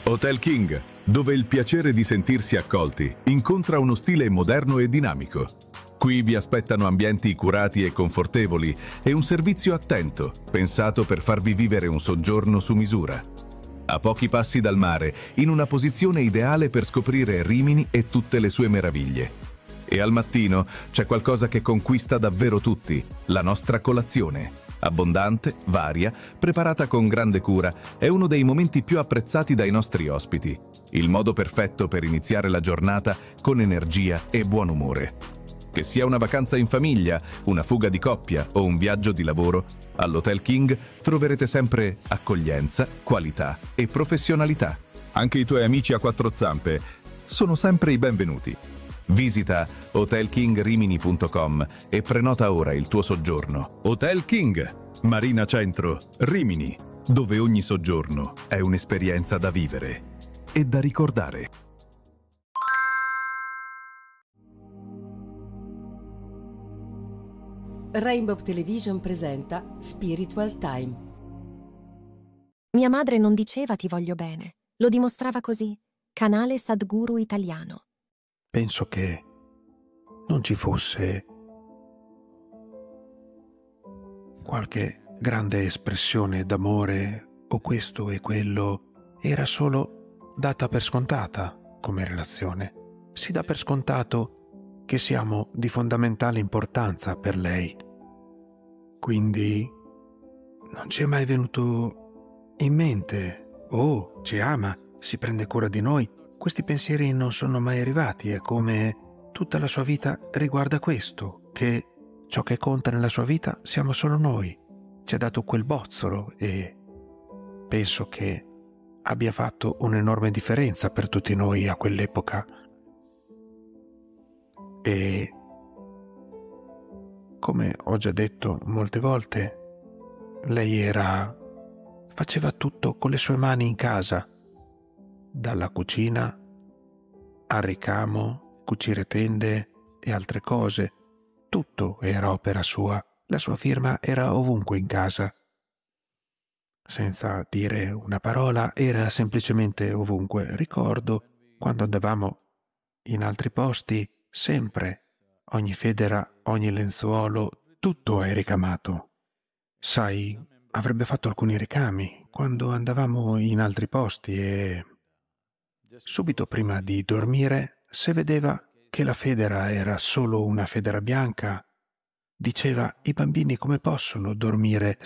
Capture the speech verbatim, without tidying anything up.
Hotel King, dove il piacere di sentirsi accolti incontra uno stile moderno e dinamico. Qui vi aspettano ambienti curati e confortevoli e un servizio attento, pensato per farvi vivere un soggiorno su misura. A pochi passi dal mare, in una posizione ideale per scoprire Rimini e tutte le sue meraviglie. E al mattino c'è qualcosa che conquista davvero tutti, la nostra colazione. Abbondante, varia, preparata con grande cura, è uno dei momenti più apprezzati dai nostri ospiti. Il modo perfetto per iniziare la giornata con energia e buon umore. Che sia una vacanza in famiglia, una fuga di coppia o un viaggio di lavoro, all'Hotel King troverete sempre accoglienza, qualità e professionalità. Anche i tuoi amici a quattro zampe sono sempre i benvenuti. Visita hotel king rimini punto com e prenota ora il tuo soggiorno. Hotel King, Marina Centro, Rimini, dove ogni soggiorno è un'esperienza da vivere e da ricordare. Rainbow Television presenta Spiritual Time. Mia madre non diceva ti voglio bene, lo dimostrava così. Canale Sadhguru Italiano. Penso che non ci fosse qualche grande espressione d'amore o questo e quello, era solo data per scontata come relazione. Si dà per scontato che siamo di fondamentale importanza per lei. Quindi non ci è mai venuto in mente, oh, ci ama, si prende cura di noi. Questi pensieri non sono mai arrivati, è come tutta la sua vita riguarda questo, che ciò che conta nella sua vita siamo solo noi. Ci ha dato quel bozzolo e penso che abbia fatto un'enorme differenza per tutti noi a quell'epoca. E come ho già detto molte volte, lei era faceva tutto con le sue mani in casa. Dalla cucina al ricamo, cucire tende e altre cose. Tutto era opera sua. La sua firma era ovunque in casa. Senza dire una parola, era semplicemente ovunque. Ricordo quando andavamo in altri posti, sempre, ogni federa, ogni lenzuolo, tutto è ricamato. Sai, avrebbe fatto alcuni ricami quando andavamo in altri posti e subito prima di dormire, se vedeva che la federa era solo una federa bianca, diceva: i bambini come possono dormire